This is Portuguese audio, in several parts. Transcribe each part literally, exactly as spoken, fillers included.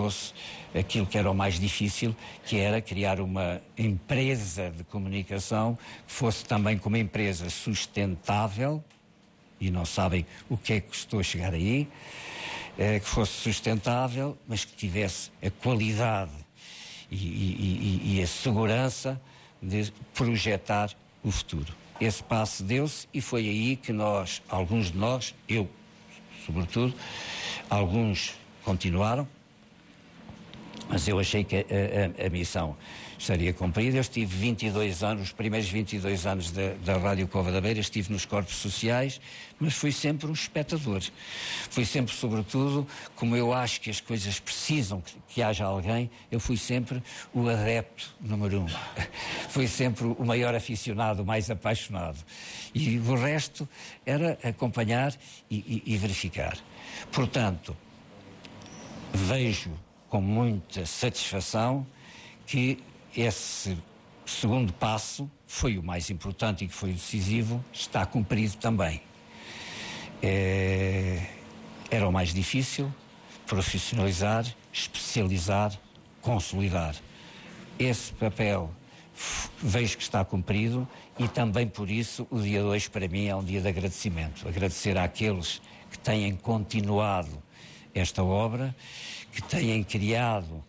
fosse aquilo que era o mais difícil, que era criar uma empresa de comunicação que fosse também como uma empresa sustentável, e não sabem o que é que custou chegar aí, eh, que fosse sustentável, mas que tivesse a qualidade e, e, e, e a segurança de projetar o futuro. Esse passo deu-se e foi aí que nós, alguns de nós, eu sobretudo, alguns continuaram, mas eu achei que a, a, a missão estaria cumprida. Eu estive vinte e dois anos, os primeiros vinte e dois anos da, da Rádio Cova da Beira, estive nos corpos sociais, mas fui sempre um espectador. Fui sempre, sobretudo, como eu acho que as coisas precisam que, que haja alguém, eu fui sempre o adepto número um. Fui sempre o maior aficionado, o mais apaixonado. E o resto era acompanhar e, e, e verificar. Portanto, vejo com muita satisfação que esse segundo passo foi o mais importante e que foi decisivo, está cumprido também. É, era o mais difícil, profissionalizar, especializar, consolidar. Esse papel vejo que está cumprido e também por isso o dia de hoje para mim é um dia de agradecimento. Agradecer àqueles que têm continuado esta obra, que têm criado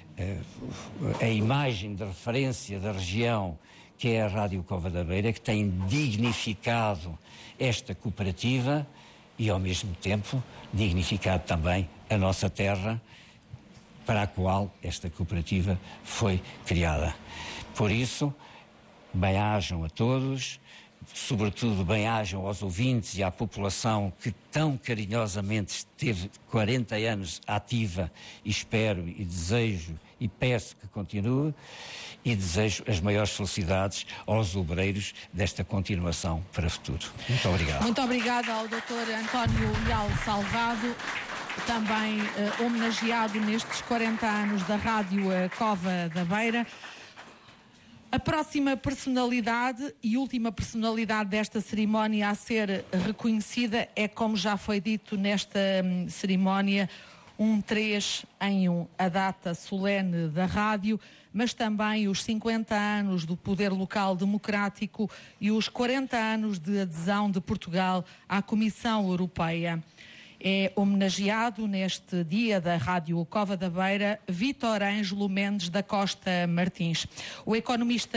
a imagem de referência da região que é a Rádio Cova da Beira, que tem dignificado esta cooperativa e ao mesmo tempo dignificado também a nossa terra para a qual esta cooperativa foi criada. Por isso, bem-ajam a todos, sobretudo bem-ajam aos ouvintes e à população que tão carinhosamente esteve quarenta anos ativa, e espero e desejo e peço que continue, e desejo as maiores felicidades aos obreiros desta continuação para o futuro. Muito obrigado. Muito obrigada ao doutor António Leal Salvado, também eh, homenageado nestes quarenta anos da Rádio eh, Cova da Beira. A próxima personalidade e última personalidade desta cerimónia a ser reconhecida é, como já foi dito nesta hum, cerimónia, um três em um, a data solene da rádio, mas também os cinquenta anos do poder local democrático e os quarenta anos de adesão de Portugal à Comissão Europeia. É homenageado neste dia da Rádio Cova da Beira Vítor Ângelo Mendes da Costa Martins. O economista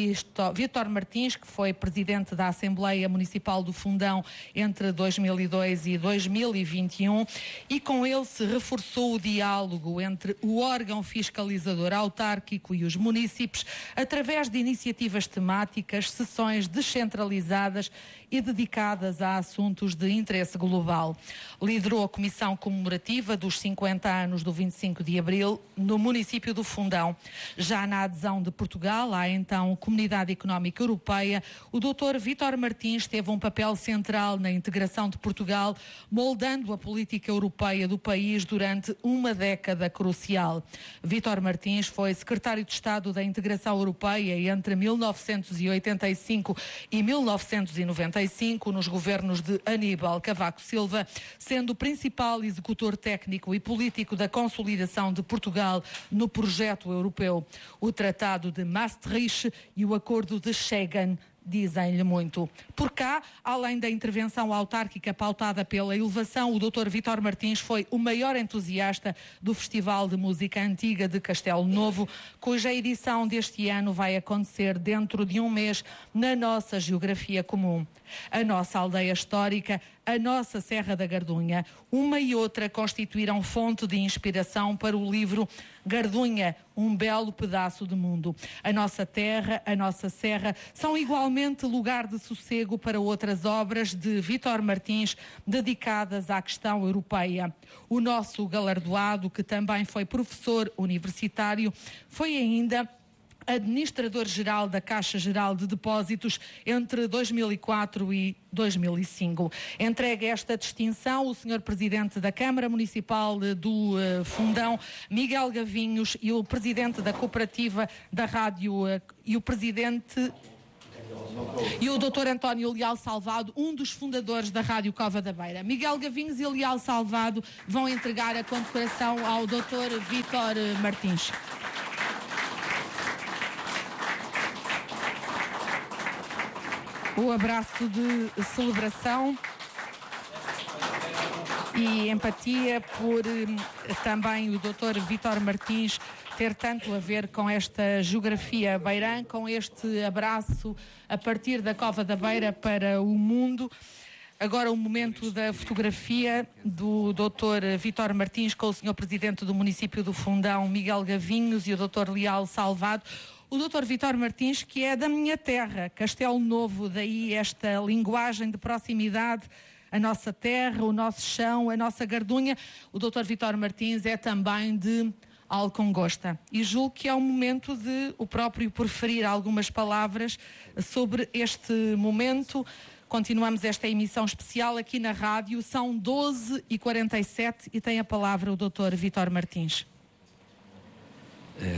Vítor Martins, que foi presidente da Assembleia Municipal do Fundão entre dois mil e dois e dois mil e vinte e um, e com ele se reforçou o diálogo entre o órgão fiscalizador autárquico e os munícipes através de iniciativas temáticas, sessões descentralizadas e dedicadas a assuntos de interesse global. Liderou a comissão comemorativa dos cinquenta anos do vinte e cinco de abril no município do Fundão. Já na adesão de Portugal à então Comunidade Económica Europeia, o doutor Vítor Martins teve um papel central na integração de Portugal, moldando a política europeia do país durante uma década crucial. Vítor Martins foi secretário de Estado da Integração Europeia entre mil novecentos e oitenta e cinco e mil novecentos e noventa e cinco nos governos de Aníbal Cavaco Silva, sendo o principal executor técnico e político da consolidação de Portugal no projeto europeu. O Tratado de Maastricht e o Acordo de Schengen dizem-lhe muito. Por cá, além da intervenção autárquica pautada pela elevação, o doutor Vítor Martins foi o maior entusiasta do Festival de Música Antiga de Castelo Novo, cuja edição deste ano vai acontecer dentro de um mês na nossa geografia comum. A nossa aldeia histórica, a nossa Serra da Gardunha, uma e outra constituíram fonte de inspiração para o livro Gardunha, um belo pedaço de mundo. A nossa terra, a nossa serra, são igualmente lugar de sossego para outras obras de Vítor Martins dedicadas à questão europeia. O nosso galardoado, que também foi professor universitário, foi ainda administrador-geral da Caixa Geral de Depósitos entre dois mil e quatro e dois mil e cinco. Entregue esta distinção o senhor Presidente da Câmara Municipal do uh, Fundão, Miguel Gavinhos, e o Presidente da Cooperativa da Rádio uh, e o Presidente E o doutor António Leal Salvado, um dos fundadores da Rádio Cova da Beira. Miguel Gavinhos e Leal Salvado vão entregar a condecoração ao doutor Vítor Martins. O abraço de celebração e empatia por também o doutor Vítor Martins ter tanto a ver com esta geografia beirã, com este abraço a partir da Cova da Beira para o mundo. Agora o momento da fotografia do doutor Vítor Martins com o senhor Presidente do município do Fundão, Miguel Gavinhos, e o doutor Leal Salvado. O doutor Vítor Martins, que é da minha terra, Castelo Novo, daí esta linguagem de proximidade, a nossa terra, o nosso chão, a nossa gardunha. O doutor Vítor Martins é também de Alcongosta. E julgo que é o momento de o próprio proferir algumas palavras sobre este momento. Continuamos esta emissão especial aqui na rádio. São doze e quarenta e sete e tem a palavra o doutor Vítor Martins. É...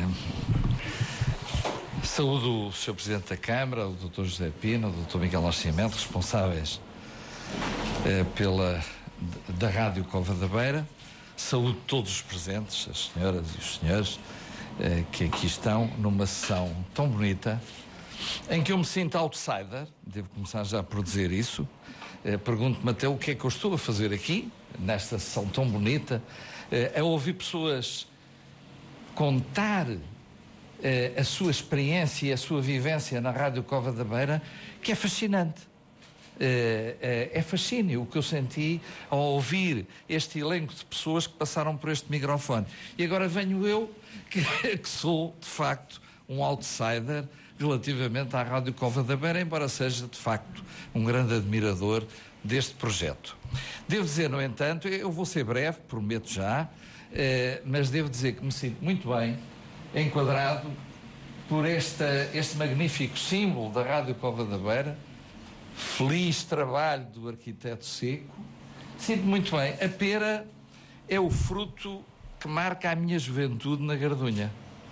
Saúdo o senhor Presidente da Câmara, o doutor José Pina, o doutor Miguel Nascimento, responsáveis eh, pela, da Rádio Cova da Beira. Saúdo todos os presentes, as senhoras e os senhores eh, que aqui estão numa sessão tão bonita, em que eu me sinto outsider, devo começar já por dizer isso. Eh, Pergunto-me até o que é que eu estou a fazer aqui, nesta sessão tão bonita, eh, a ouvir pessoas contar a sua experiência e a sua vivência na Rádio Cova da Beira, que é fascinante. É fascínio o que eu senti ao ouvir este elenco de pessoas que passaram por este microfone. E agora venho eu, que, que sou, de facto, um outsider relativamente à Rádio Cova da Beira, embora seja, de facto, um grande admirador deste projeto. Devo dizer, no entanto, eu vou ser breve, prometo já, mas devo dizer que me sinto muito bem enquadrado por esta, este magnífico símbolo da Rádio Cova da Beira. Feliz trabalho do arquiteto Seco. Sinto muito bem. A pera é o fruto que marca a minha juventude na Gardunha.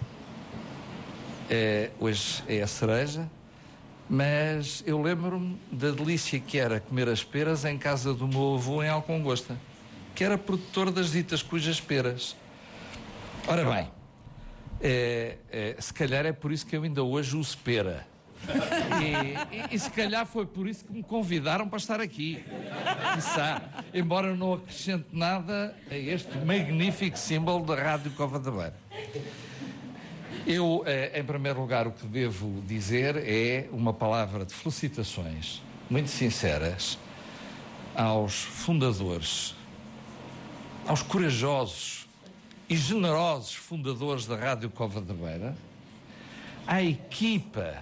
É, hoje é a cereja, mas eu lembro-me da delícia que era comer as peras em casa do meu avô em Alcongosta, que era produtor das ditas cujas peras. Ora bem, É, é, se calhar é por isso que eu ainda hoje uso pera. E, e, e se calhar foi por isso que me convidaram para estar aqui. Quiçá, embora não acrescente nada a este magnífico símbolo da Rádio Cova da Beira. Eu, eh, em primeiro lugar, o que devo dizer é uma palavra de felicitações muito sinceras aos fundadores, aos corajosos e generosos fundadores da Rádio Cova da Beira, à equipa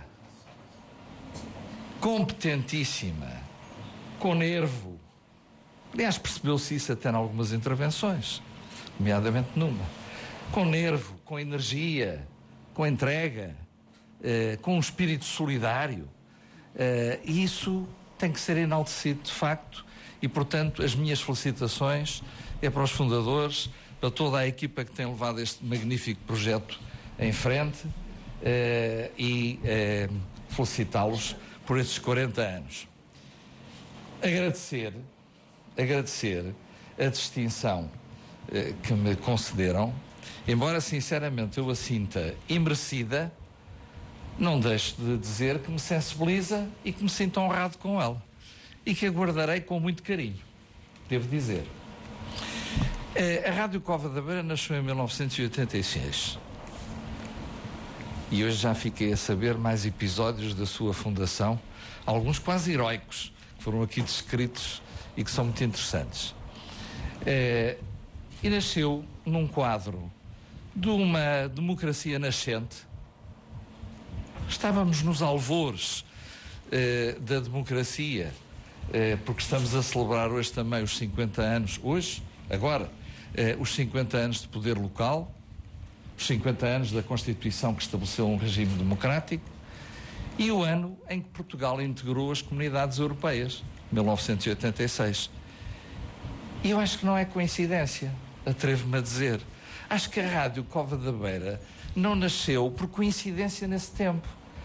competentíssima, com nervo. Aliás, percebeu-se isso até em algumas intervenções, nomeadamente numa. Com nervo, com energia, com entrega, eh, com um espírito solidário. Eh, e isso tem que ser enaltecido de facto e, portanto, as minhas felicitações é para os fundadores, para toda a equipa que tem levado este magnífico projeto em frente eh, e eh, felicitá-los por estes quarenta anos. Agradecer, agradecer a distinção eh, que me concederam, embora sinceramente eu a sinta imerecida, não deixo de dizer que me sensibiliza e que me sinto honrado com ela e que a guardarei com muito carinho, devo dizer. A Rádio Cova da Beira nasceu em mil novecentos e oitenta e seis e hoje já fiquei a saber mais episódios da sua fundação, alguns quase heroicos, que foram aqui descritos e que são muito interessantes. É, e nasceu num quadro de uma democracia nascente. Estávamos nos alvores eh, da democracia, eh, porque estamos a celebrar hoje também os cinquenta anos, hoje, agora, eh, os cinquenta anos de poder local, os cinquenta anos da Constituição que estabeleceu um regime democrático e o ano em que Portugal integrou as comunidades europeias, mil novecentos e oitenta e seis. E eu acho que não é coincidência, atrevo-me a dizer. Acho que a Rádio Cova da Beira não nasceu por coincidência nesse tempo.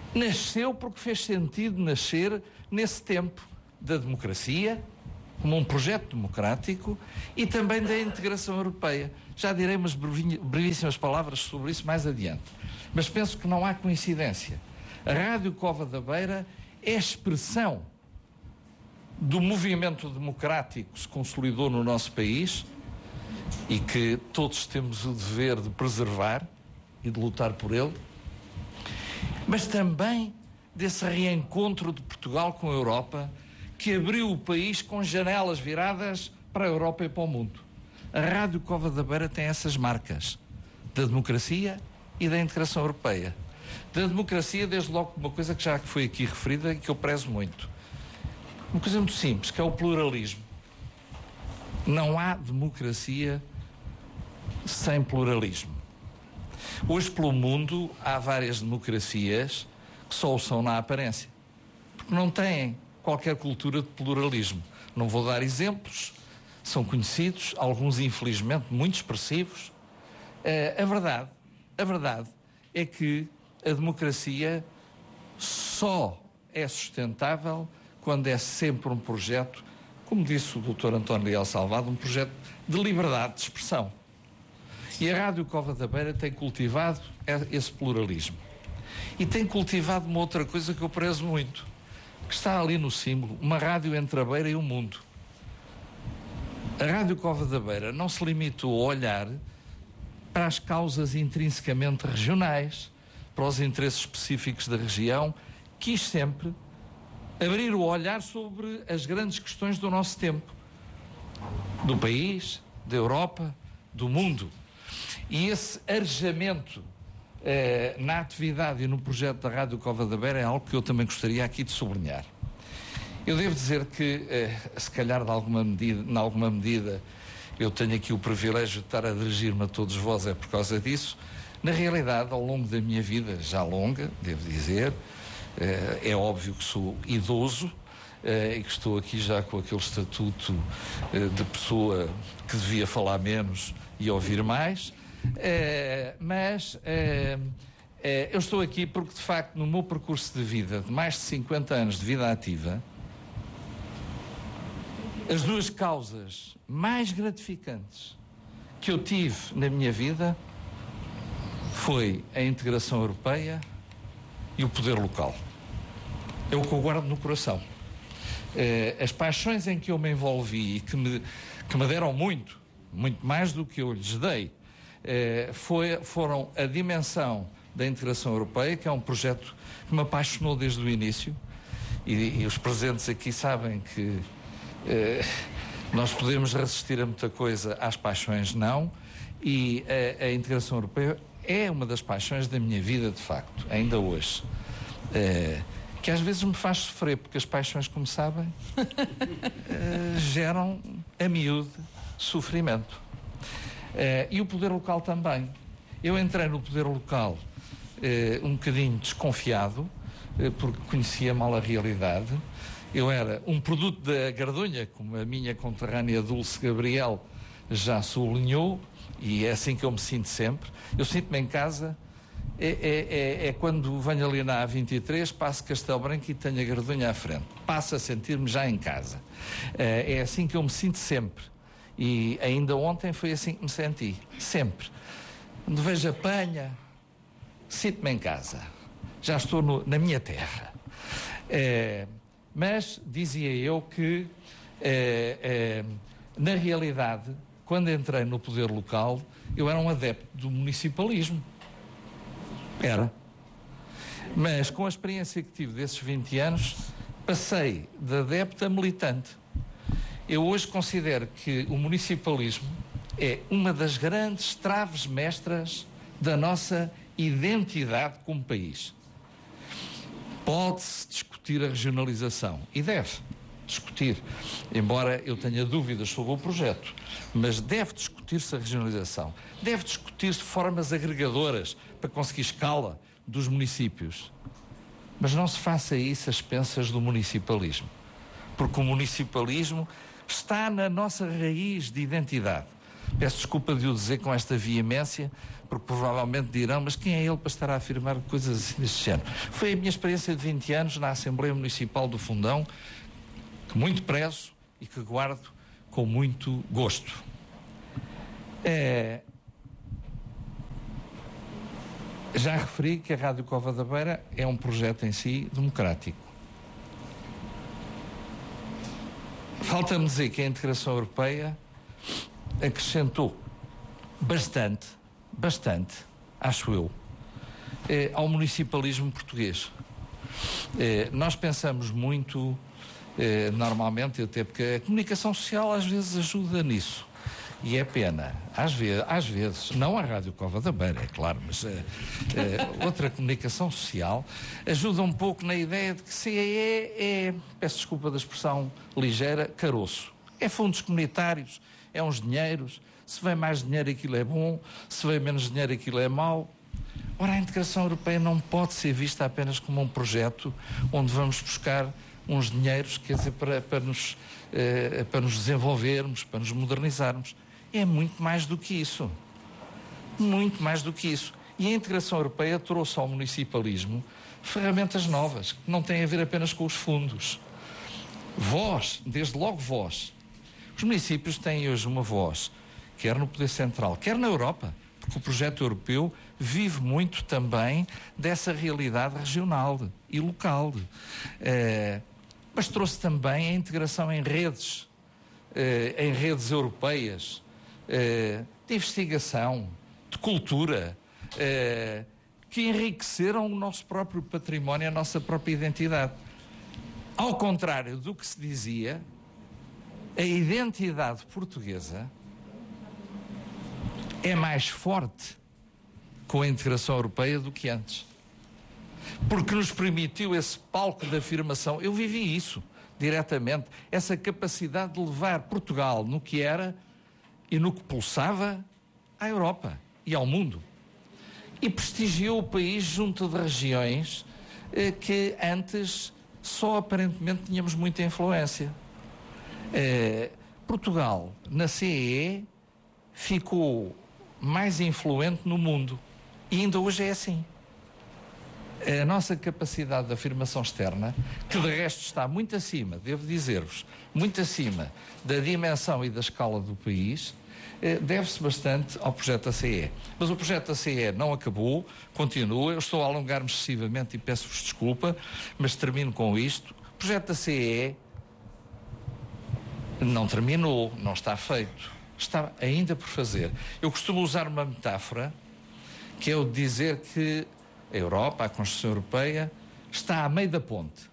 nasceu porque fez sentido nascer nesse tempo da democracia, como um projeto democrático, e também da integração europeia. Já direi umas brevíssimas palavras sobre isso mais adiante. Mas penso que não há coincidência. A Rádio Cova da Beira é expressão do movimento democrático que se consolidou no nosso país e que todos temos o dever de preservar e de lutar por ele, mas também desse reencontro de Portugal com a Europa, que abriu o país com janelas viradas para a Europa e para o mundo. A Rádio Cova da Beira tem essas marcas da democracia e da integração europeia. Da democracia, desde logo, uma coisa que já foi aqui referida e que eu prezo muito. Uma coisa muito simples, que é o pluralismo. Não há democracia sem pluralismo. Hoje, pelo mundo, há várias democracias que só o são na aparência, porque não têm qualquer cultura de pluralismo. Não vou dar exemplos, são conhecidos, alguns infelizmente muito expressivos. Uh, a verdade, a verdade é que a democracia só é sustentável quando é sempre um projeto, como disse o doutor António Leal Salvado, um projeto de liberdade de expressão. E a Rádio Cova da Beira tem cultivado esse pluralismo. E tem cultivado uma outra coisa que eu prezo muito, que está ali no símbolo, uma rádio entre a Beira e o mundo. A Rádio Cova da Beira não se limitou a olhar para as causas intrinsecamente regionais, para os interesses específicos da região, quis sempre abrir o olhar sobre as grandes questões do nosso tempo, do país, da Europa, do mundo. E esse arejamento eh, na atividade e no projeto da Rádio Cova da Beira é algo que eu também gostaria aqui de sublinhar. Eu devo dizer que, eh, se calhar, de alguma medida, em alguma medida, eu tenho aqui o privilégio de estar a dirigir-me a todos vós, é por causa disso. Na realidade, ao longo da minha vida, já longa, devo dizer, eh, é óbvio que sou idoso eh, e que estou aqui já com aquele estatuto eh, de pessoa que devia falar menos e ouvir mais. Uh, mas uh, uh, eu estou aqui porque, de facto, no meu percurso de vida, de mais de cinquenta anos de vida ativa, as duas causas mais gratificantes que eu tive na minha vida foi a integração europeia e o poder local. É o que eu guardo no coração. Uh, as paixões em que eu me envolvi e que me, que me deram muito, muito mais do que eu lhes dei, Eh, foi, foram a dimensão da integração europeia, que é um projeto que me apaixonou desde o início, e, e os presentes aqui sabem que eh, nós podemos resistir a muita coisa, às paixões não, e a, a integração europeia é uma das paixões da minha vida, de facto, ainda hoje, eh, que às vezes me faz sofrer, porque as paixões, como sabem, eh, geram a miúde sofrimento. Uh, e o poder local também. Eu entrei no poder local uh, um bocadinho desconfiado, uh, porque conhecia mal a realidade. Eu era um produto da Gardunha, como a minha conterrânea Dulce Gabriel já sublinhou, e é assim que eu me sinto sempre. Eu sinto-me em casa, é, é, é, é quando venho ali na A vinte e três, passo Castelo Branco e tenho a Gardunha à frente. Passo a sentir-me já em casa. Uh, é assim que eu me sinto sempre. E ainda ontem foi assim que me senti, sempre. Quando vejo a Penha, sinto-me em casa. Já estou no, na minha terra. É, mas dizia eu que, é, é, na realidade, quando entrei no poder local, eu era um adepto do municipalismo. Era. Mas com a experiência que tive desses vinte anos, passei de adepto a militante. Eu hoje considero que o municipalismo é uma das grandes traves mestras da nossa identidade como país. Pode-se discutir a regionalização, e deve discutir, embora eu tenha dúvidas sobre o projeto, mas deve discutir-se a regionalização. Deve discutir-se formas agregadoras para conseguir escala dos municípios. Mas não se faça isso às expensas do municipalismo, porque o municipalismo está na nossa raiz de identidade. Peço desculpa de o dizer com esta veemência, porque provavelmente dirão, mas quem é ele para estar a afirmar coisas assim deste género? Foi a minha experiência de vinte anos na Assembleia Municipal do Fundão, que muito prezo e que guardo com muito gosto. É... Já referi que a Rádio Cova da Beira é um projeto em si democrático. Falta-me dizer que a integração europeia acrescentou bastante, bastante, acho eu, eh, ao municipalismo português. Eh, nós pensamos muito, eh, normalmente, até porque a comunicação social às vezes ajuda nisso. E é pena, às vezes, às vezes não a Rádio Cova da Beira, é claro, mas uh, uh, outra comunicação social ajuda um pouco na ideia de que C E E é, peço desculpa da expressão ligeira, caroço. É fundos comunitários, é uns dinheiros, se vem mais dinheiro aquilo é bom, se vem menos dinheiro aquilo é mau. Ora, a integração europeia não pode ser vista apenas como um projeto onde vamos buscar uns dinheiros, quer dizer, para, para, nos, uh, para nos desenvolvermos, para nos modernizarmos. É muito mais do que isso. Muito mais do que isso. E a integração europeia trouxe ao municipalismo ferramentas novas, que não têm a ver apenas com os fundos. Voz, desde logo voz. Os municípios têm hoje uma voz, quer no poder central, quer na Europa, porque o projeto europeu vive muito também dessa realidade regional e local. Uh, mas trouxe também a integração em redes, uh, em redes europeias, Uh, de investigação, de cultura, uh, que enriqueceram o nosso próprio património, a nossa própria identidade. Ao contrário do que se dizia, a identidade portuguesa é mais forte com a integração europeia do que antes. Porque nos permitiu esse palco de afirmação. Eu vivi isso diretamente, essa capacidade de levar Portugal no que era e no que pulsava à Europa e ao mundo. E prestigiou o país junto de regiões eh, que antes só aparentemente tínhamos muita influência. Eh, Portugal, na C E E, ficou mais influente no mundo. E ainda hoje é assim. A nossa capacidade de afirmação externa, que de resto está muito acima, devo dizer-vos, muito acima da dimensão e da escala do país, deve-se bastante ao projeto da C E E. Mas o projeto da C E E não acabou, continua. Eu estou a alongar-me excessivamente e peço-vos desculpa, mas termino com isto. O projeto da C E E não terminou, não está feito. Está ainda por fazer. Eu costumo usar uma metáfora, que é o de dizer que a Europa, a Constituição Europeia, está a meio da ponte.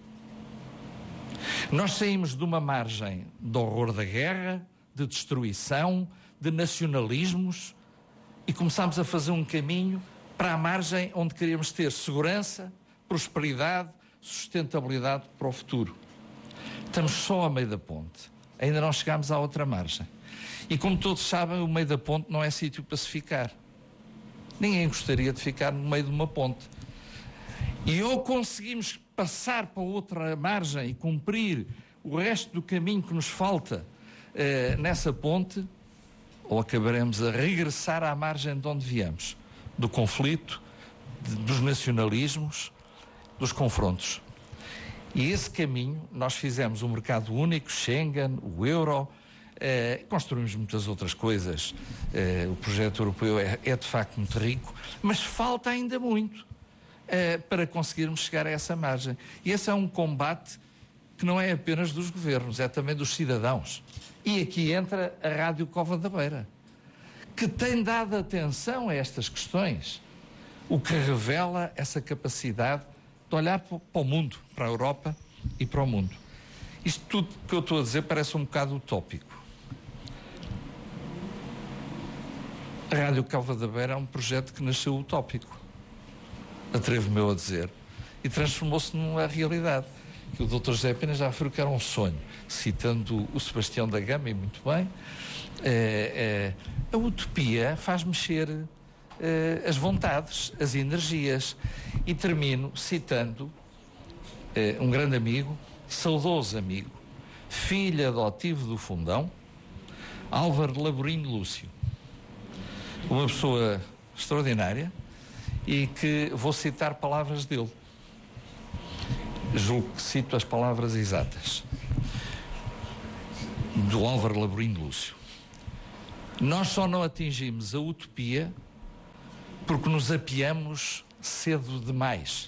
Nós saímos de uma margem do horror da guerra, de destruição, de nacionalismos, e começámos a fazer um caminho para a margem onde queríamos ter segurança, prosperidade, sustentabilidade para o futuro. Estamos só a meio da ponte. Ainda não chegámos à outra margem. E como todos sabem, o meio da ponte não é sítio para se ficar. Ninguém gostaria de ficar no meio de uma ponte. E ou conseguimos passar para outra margem e cumprir o resto do caminho que nos falta eh, nessa ponte, ou acabaremos a regressar à margem de onde viemos, do conflito, de, dos nacionalismos, dos confrontos. E esse caminho nós fizemos o mercado único, Schengen, o euro, eh, construímos muitas outras coisas. Eh, o projeto europeu é, é de facto muito rico, mas falta ainda muito eh, para conseguirmos chegar a essa margem. E esse é um combate que não é apenas dos governos, é também dos cidadãos. E aqui entra a Rádio Cova da Beira, que tem dado atenção a estas questões, o que revela essa capacidade de olhar para o mundo, para a Europa e para o mundo. Isto tudo que eu estou a dizer parece um bocado utópico. A Rádio Cova da Beira é um projeto que nasceu utópico, atrevo-me eu a dizer, e transformou-se numa realidade, que o doutor José Pina já referiu que era um sonho, citando o Sebastião da Gama, e muito bem. É, é, a utopia faz mexer é, as vontades, as energias, e termino citando é, um grande amigo, saudoso amigo, filho adotivo do Fundão, Álvaro Laborinho Lúcio, uma pessoa extraordinária e que vou citar palavras dele. Julgo que cito as palavras exatas do Álvaro Laborinho Lúcio. Nós só não atingimos a utopia porque nos apiamos cedo demais.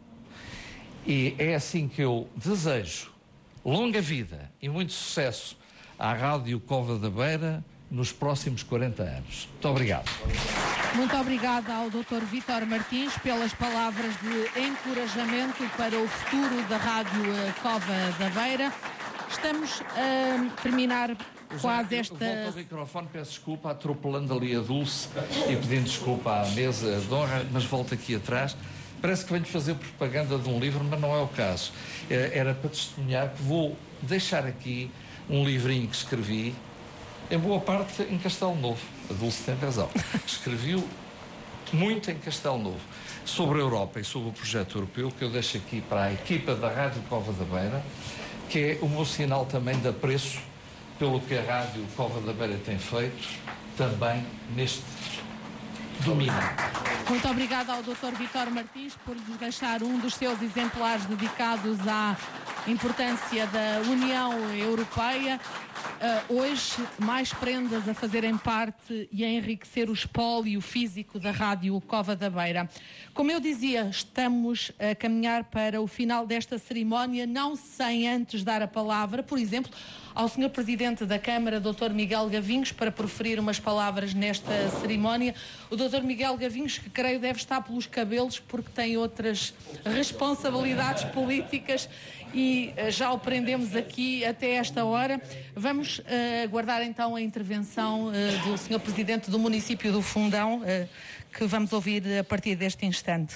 E é assim que eu desejo longa vida e muito sucesso à Rádio Cova da Beira nos próximos quarenta anos. Muito obrigado. Muito obrigada ao doutor Vítor Martins pelas palavras de encorajamento para o futuro da Rádio Cova da Beira. Estamos a terminar quase esta... Volto ao microfone, peço desculpa, atropelando ali a Dulce e pedindo desculpa à mesa de honra, mas volto aqui atrás. Parece que venho fazer propaganda de um livro, mas não é o caso. Era para testemunhar que vou deixar aqui um livrinho que escrevi, em boa parte em Castelo Novo. A Dulce tem razão. Escrevi muito em Castelo Novo, sobre a Europa e sobre o projeto europeu, que eu deixo aqui para a equipa da Rádio Cova da Beira, que é o meu sinal também de apreço pelo que a Rádio Cova da Beira tem feito, também neste domingo. Muito obrigada ao doutor Vítor Martins por nos deixar um dos seus exemplares dedicados à importância da União Europeia. Uh, hoje, mais prendas a fazerem parte e a enriquecer o espólio físico da Rádio Cova da Beira. Como eu dizia, estamos a caminhar para o final desta cerimónia, não sem antes dar a palavra, por exemplo, ao senhor Presidente da Câmara, doutor Miguel Gavinhos, para proferir umas palavras nesta cerimónia. O doutor Miguel Gavinhos, que creio deve estar pelos cabelos porque tem outras responsabilidades políticas e uh, já o prendemos aqui até esta hora. Vamos uh, aguardar então a intervenção uh, do senhor Presidente do município do Fundão, uh, que vamos ouvir a partir deste instante.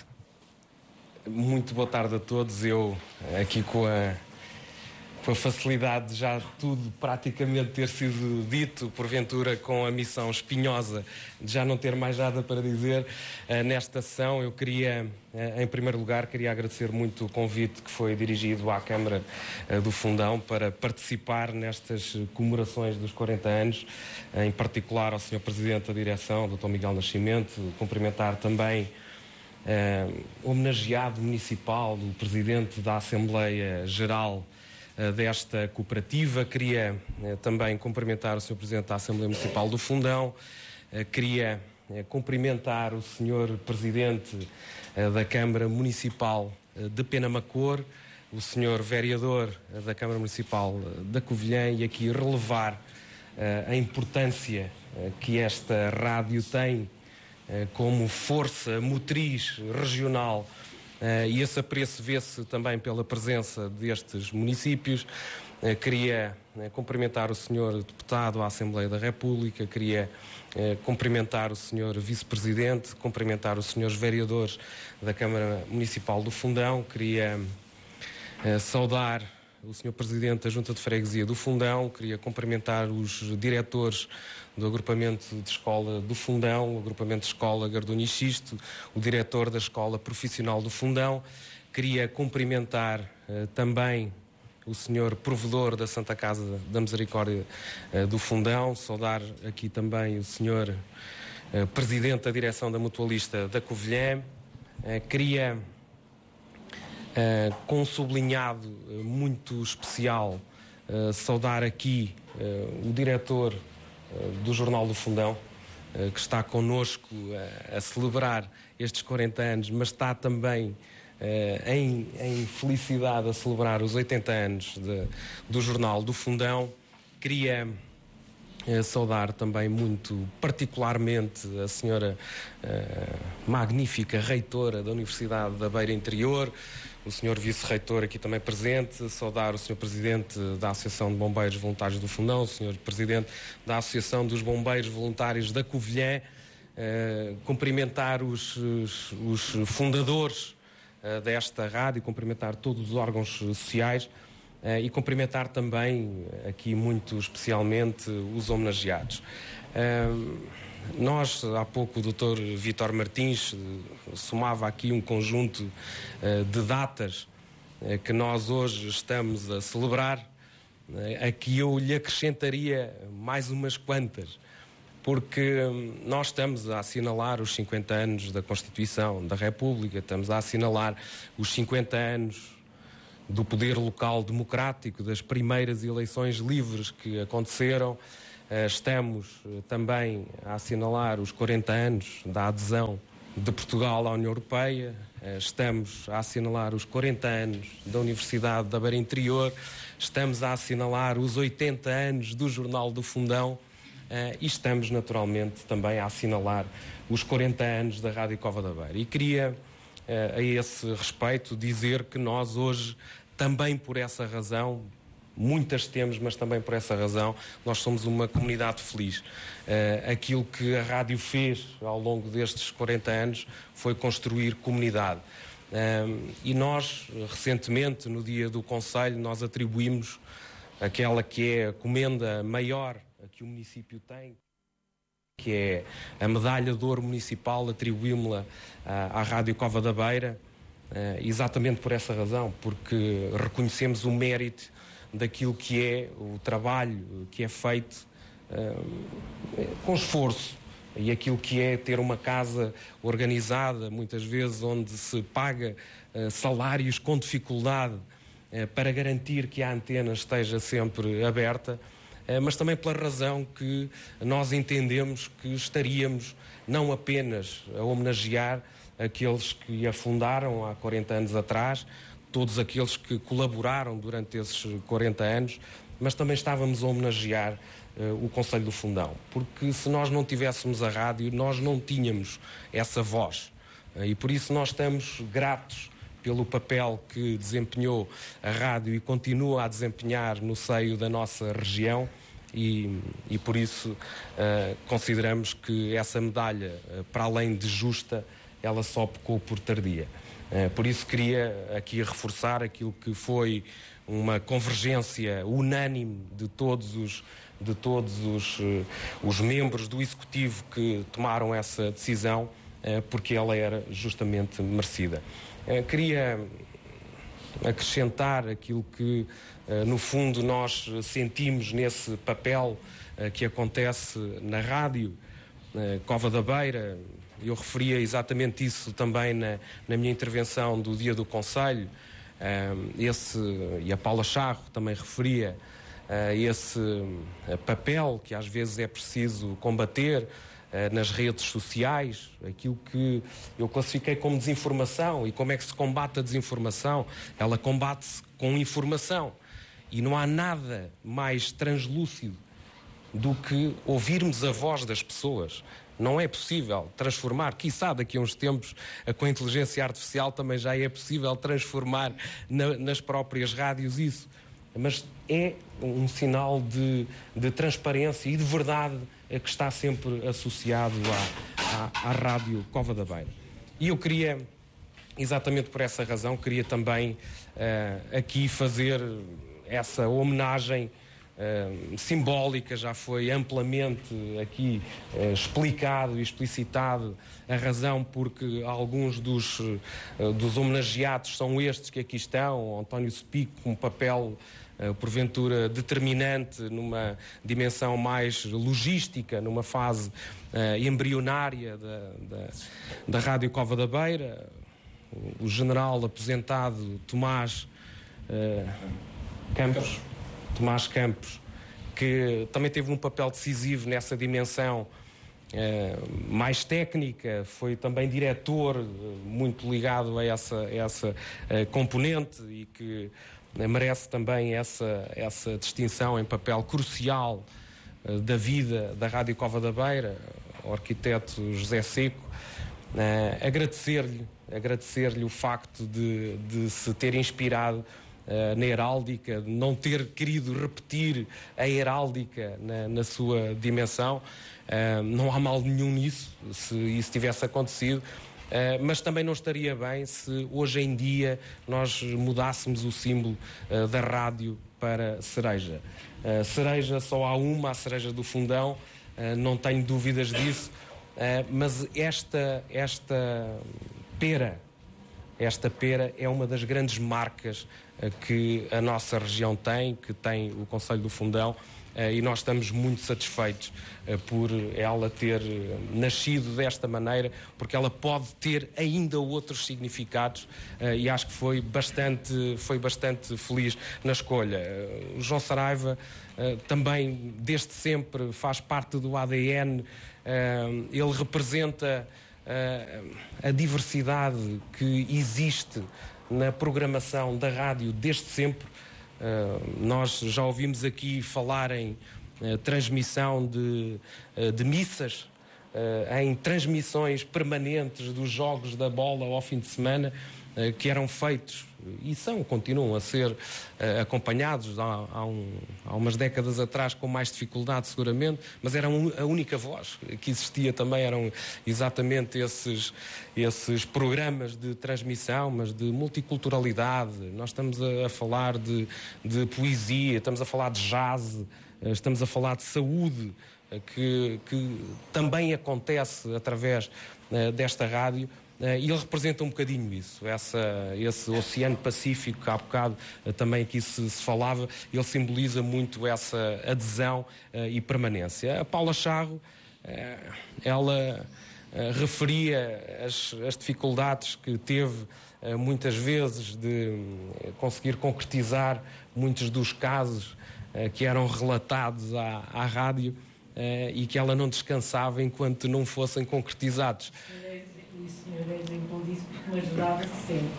Muito boa tarde a todos. Eu aqui com a, com a facilidade de já tudo praticamente ter sido dito, porventura com a missão espinhosa de já não ter mais nada para dizer uh, nesta sessão, eu queria, uh, em primeiro lugar, queria agradecer muito o convite que foi dirigido à Câmara uh, do Fundão para participar nestas comemorações dos quarenta anos, uh, em particular ao senhor Presidente da Direção, doutor Miguel Nascimento, cumprimentar também Uh, homenageado municipal, do Presidente da Assembleia Geral uh, desta cooperativa. Queria uh, também cumprimentar o senhor Presidente da Assembleia Municipal do Fundão. Uh, queria uh, cumprimentar o senhor Presidente uh, da Câmara Municipal uh, de Penamacor, o senhor Vereador uh, da Câmara Municipal uh, da Covilhã, e aqui relevar uh, a importância uh, que esta rádio tem como força motriz regional, e esse apreço vê-se também pela presença destes municípios. Queria cumprimentar o senhor Deputado à Assembleia da República, queria cumprimentar o senhor Vice-Presidente, cumprimentar os senhores Vereadores da Câmara Municipal do Fundão, queria saudar o senhor Presidente da Junta de Freguesia do Fundão, queria cumprimentar os diretores do agrupamento de escola do Fundão, o agrupamento de escola Gardunho e Xisto, o diretor da Escola Profissional do Fundão. Queria cumprimentar uh, também o senhor provedor da Santa Casa da Misericórdia uh, do Fundão, saudar aqui também o senhor uh, Presidente da Direção da Mutualista da Covilhã. Uh, queria, uh, com um sublinhado uh, muito especial, uh, saudar aqui uh, o diretor do Jornal do Fundão, que está connosco a celebrar estes quarenta anos, mas está também em, em felicidade a celebrar os oitenta anos de, do Jornal do Fundão. Queria saudar também muito particularmente a senhora magnífica reitora da Universidade da Beira Interior, o senhor Vice-Reitor aqui também presente, saudar o senhor Presidente da Associação de Bombeiros Voluntários do Fundão, o senhor Presidente da Associação dos Bombeiros Voluntários da Covilhã, eh, cumprimentar os, os, os fundadores eh, desta rádio, cumprimentar todos os órgãos sociais eh, e cumprimentar também, aqui muito especialmente, os homenageados. Eh, Nós, há pouco, o doutor Vítor Martins somava aqui um conjunto uh, de datas uh, que nós hoje estamos a celebrar. a que eu lhe acrescentaria mais umas quantas, porque nós estamos a assinalar os cinquenta anos da Constituição da República, estamos a assinalar os cinquenta anos do poder local democrático, das primeiras eleições livres que aconteceram. Estamos também a assinalar os quarenta anos da adesão de Portugal à União Europeia. Estamos a assinalar os quarenta anos da Universidade da Beira Interior. Estamos a assinalar os oitenta anos do Jornal do Fundão. E estamos, naturalmente, também a assinalar os quarenta anos da Rádio Cova da Beira. E queria, a esse respeito, dizer que nós hoje, também por essa razão, muitas temos, mas também por essa razão, nós somos uma comunidade feliz. Uh, aquilo que a rádio fez ao longo destes quarenta anos foi construir comunidade. Uh, e nós, recentemente, no dia do Conselho, nós atribuímos aquela que é a comenda maior que o município tem, que é a medalha de ouro municipal, atribuímos-la uh, à Rádio Cova da Beira, uh, exatamente por essa razão, porque reconhecemos o mérito daquilo que é o trabalho que é feito uh, com esforço, e aquilo que é ter uma casa organizada, muitas vezes onde se paga uh, salários com dificuldade uh, para garantir que a antena esteja sempre aberta, uh, mas também pela razão que nós entendemos que estaríamos não apenas a homenagear aqueles que a fundaram há quarenta anos atrás, todos aqueles que colaboraram durante esses quarenta anos, mas também estávamos a homenagear uh, o Conselho do Fundão, porque se nós não tivéssemos a rádio, nós não tínhamos essa voz, uh, e por isso nós estamos gratos pelo papel que desempenhou a rádio e continua a desempenhar no seio da nossa região, e, e por isso uh, consideramos que essa medalha, uh, para além de justa, ela só pecou por tardia. Por isso queria aqui reforçar aquilo que foi uma convergência unânime de todos os, de todos os, os membros do Executivo que tomaram essa decisão, porque ela era justamente merecida. Queria acrescentar aquilo que, no fundo, nós sentimos nesse papel que acontece na rádio Cova da Beira. Eu referia exatamente isso também na, na minha intervenção do dia do Conselho, uh, esse, e a Paula Charro também referia uh, esse uh, papel que às vezes é preciso combater uh, nas redes sociais, aquilo que eu classifiquei como desinformação. E como é que se combate a desinformação? Ela combate-se com informação, e não há nada mais translúcido do que ouvirmos a voz das pessoas. Não é possível transformar, quiçá daqui a uns tempos, com a inteligência artificial também já é possível transformar na, nas próprias rádios isso. Mas é um sinal de, de transparência e de verdade que está sempre associado à, à, à Rádio Cova da Beira. E eu queria, exatamente por essa razão, queria também uh, aqui fazer essa homenagem Uh, simbólica. Já foi amplamente aqui uh, explicado e explicitado a razão porque alguns dos, uh, dos homenageados são estes que aqui estão. O António Sepico, com um papel uh, porventura determinante numa dimensão mais logística, numa fase uh, embrionária da, da, da Rádio Cova da Beira. O general aposentado Tomás uh, Campos Tomás Campos, que também teve um papel decisivo nessa dimensão eh, mais técnica, foi também diretor, muito ligado a essa, essa eh, componente, e que eh, merece também essa, essa distinção em papel crucial eh, da vida da Rádio Cova da Beira, o arquiteto José Seco. Eh, agradecer-lhe, agradecer-lhe o facto de, de se ter inspirado Uh, na heráldica, de não ter querido repetir a heráldica na, na sua dimensão. Uh, não há mal nenhum nisso, se isso tivesse acontecido, uh, mas também não estaria bem se hoje em dia nós mudássemos o símbolo uh, da rádio para cereja. Uh, cereja só há uma, a cereja do Fundão, uh, não tenho dúvidas disso, uh, mas esta, esta pera esta pera é uma das grandes marcas que a nossa região tem, que tem o Concelho do Fundão, e nós estamos muito satisfeitos por ela ter nascido desta maneira, porque ela pode ter ainda outros significados, e acho que foi bastante, foi bastante feliz na escolha. O João Saraiva também, desde sempre, faz parte do A D N, ele representa a diversidade que existe na programação da rádio desde sempre. Uh, nós já ouvimos aqui falar em uh, transmissão de, uh, de missas, uh, em transmissões permanentes dos jogos da bola ao fim de semana, uh, que eram feitos e são, continuam a ser uh, acompanhados há, há, um, há umas décadas atrás com mais dificuldade seguramente, mas era um, a única voz que existia também, eram exatamente esses, esses programas de transmissão, mas de multiculturalidade. Nós estamos a, a falar de, de poesia, estamos a falar de jazz, uh, estamos a falar de saúde, uh, que, que também acontece através uh, desta rádio. Uh, e ele representa um bocadinho isso, essa, esse Oceano Pacífico que há bocado uh, também aqui se, se falava, ele simboliza muito essa adesão uh, e permanência. A Paula Charro, uh, ela uh, referia as, as dificuldades que teve uh, muitas vezes de uh, conseguir concretizar muitos dos casos uh, que eram relatados à, à rádio uh, e que ela não descansava enquanto não fossem concretizados. O senhor é exemplo disso porque me ajudava sempre.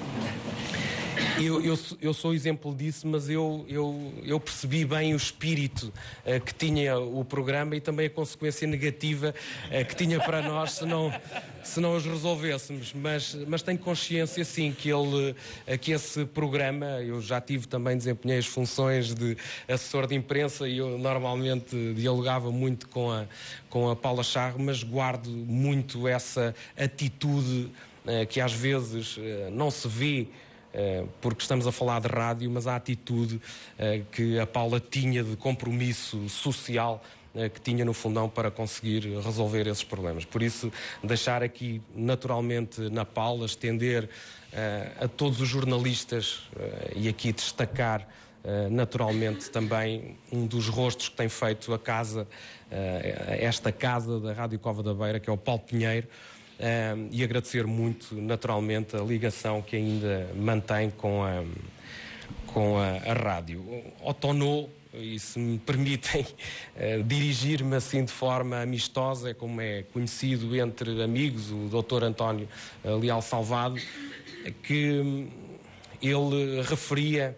Eu, eu, eu sou exemplo disso, mas eu, eu, eu percebi bem o espírito uh, que tinha o programa e também a consequência negativa uh, que tinha para nós se não, se não os resolvêssemos. Mas, mas tenho consciência, sim, que, ele, uh, que esse programa, eu já tive também, desempenhei as funções de assessor de imprensa e eu normalmente dialogava muito com a, com a Paula Charro, mas guardo muito essa atitude uh, que às vezes uh, não se vê, porque estamos a falar de rádio, mas a atitude uh, que a Paula tinha de compromisso social uh, que tinha no Fundão para conseguir resolver esses problemas. Por isso, deixar aqui naturalmente na Paula, estender uh, a todos os jornalistas uh, e aqui destacar uh, naturalmente também um dos rostos que tem feito a casa, uh, esta casa da Rádio Cova da Beira, que é o Paulo Pinheiro. Um, e agradecer muito, naturalmente, a ligação que ainda mantém com a, com a, a rádio. Otonou, e se me permitem uh, dirigir-me assim de forma amistosa, como é conhecido entre amigos, o doutor António uh, Leal Salvado, que um, ele referia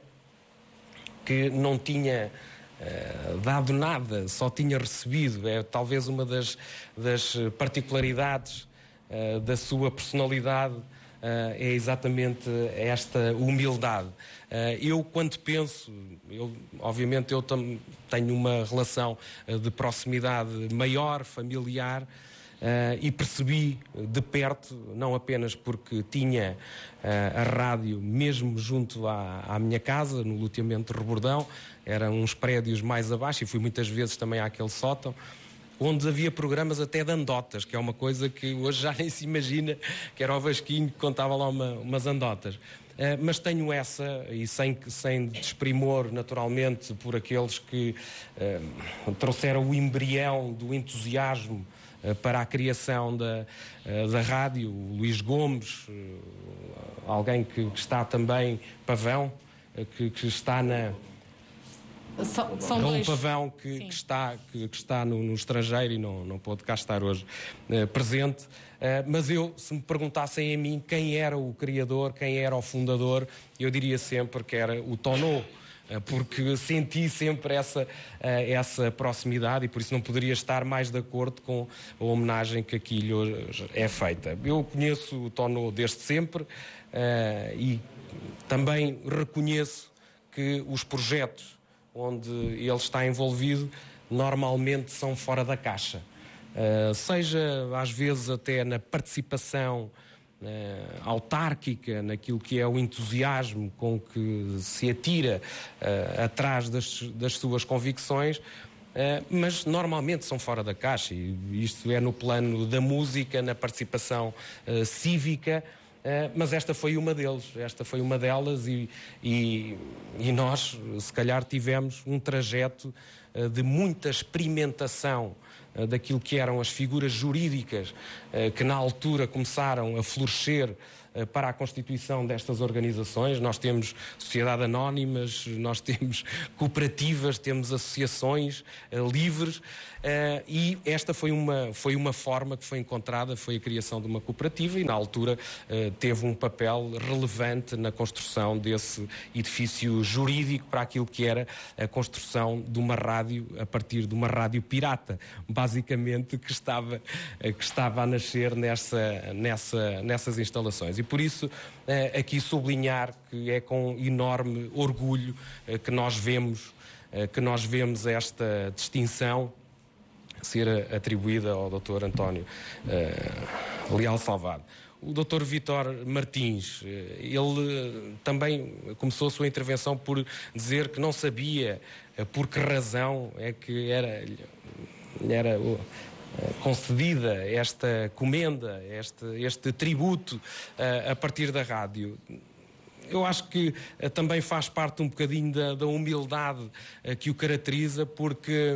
que não tinha Uh, dado nada, só tinha recebido. É talvez uma das, das particularidades uh, da sua personalidade, uh, é exatamente esta humildade. Uh, eu, quando penso, eu, obviamente eu tam, tenho uma relação uh, de proximidade maior, familiar, Uh, e percebi de perto, não apenas porque tinha uh, a rádio mesmo junto à, à minha casa, no loteamento de Rebordão, eram uns prédios mais abaixo, e fui muitas vezes também àquele sótão, onde havia programas até de andotas, que é uma coisa que hoje já nem se imagina, que era o Vasquinho que contava lá uma, umas andotas. Uh, mas tenho essa, e sem, sem desprimor naturalmente por aqueles que uh, trouxeram o embrião do entusiasmo para a criação da, da rádio, o Luís Gomes, alguém que, que está também, Pavão, que, que está na... São, são Raul dois. Pavão, que, que está, que, que está no, no estrangeiro e não, não pôde cá estar hoje uh, presente. Uh, mas eu, se me perguntassem a mim quem era o criador, quem era o fundador, eu diria sempre que era o Tonô, porque senti sempre essa, essa proximidade e por isso não poderia estar mais de acordo com a homenagem que aqui lhe é feita. Eu conheço o Tonô desde sempre uh, e também reconheço que os projetos onde ele está envolvido normalmente são fora da caixa. Uh, seja às vezes até na participação Uh, autárquica, naquilo que é o entusiasmo com que se atira uh, atrás das, das suas convicções, uh, mas normalmente são fora da caixa, e isto é no plano da música, na participação uh, cívica, Uh, mas esta foi uma deles, esta foi uma delas e, e, e nós, se calhar, tivemos um trajeto uh, de muita experimentação uh, daquilo que eram as figuras jurídicas uh, que na altura começaram a florescer uh, para a constituição destas organizações. Nós temos sociedade anónimas, nós temos cooperativas, temos associações uh, livres uh, e esta foi uma, foi uma forma que foi encontrada, foi a criação de uma cooperativa e na altura uh, teve um papel relevante na construção desse edifício jurídico para aquilo que era a construção de uma rádio a partir de uma rádio pirata, basicamente, que estava, uh, que estava a nascer nessa, nessa, nessas instalações. E por isso, uh, aqui sublinhar que é com enorme orgulho uh, que nós vemos, uh, que nós vemos esta distinção ser atribuída ao doutor António uh, Leal Salvado. O doutor Vítor Martins, ele também começou a sua intervenção por dizer que não sabia por que razão é que era, era concedida esta comenda, este, este tributo a partir da rádio. Eu acho que também faz parte um bocadinho da, da humildade que o caracteriza, porque